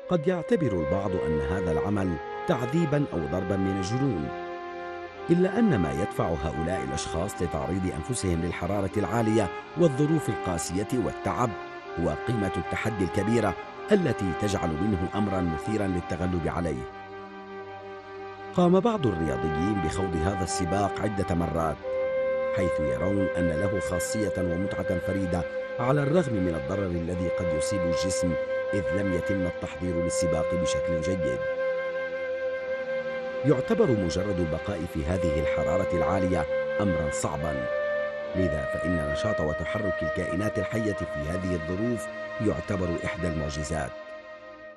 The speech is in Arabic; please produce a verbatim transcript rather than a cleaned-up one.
قد يعتبر البعض أن هذا العمل تعذيبا أو ضربا من الجنون، إلا أن ما يدفع هؤلاء الأشخاص لتعريض أنفسهم للحرارة العالية والظروف القاسية والتعب هو قيمة التحدي الكبيرة التي تجعل منه أمرا مثيرا للتغلب عليه. قام بعض الرياضيين بخوض هذا السباق عدة مرات، حيث يرون أن له خاصية ومتعة فريدة على الرغم من الضرر الذي قد يصيب الجسم إذ لم يتم التحضير للسباق بشكل جيد. يعتبر مجرد البقاء في هذه الحرارة العالية أمرا صعبا، لذا فإن نشاط وتحرك الكائنات الحية في هذه الظروف يعتبر إحدى المعجزات.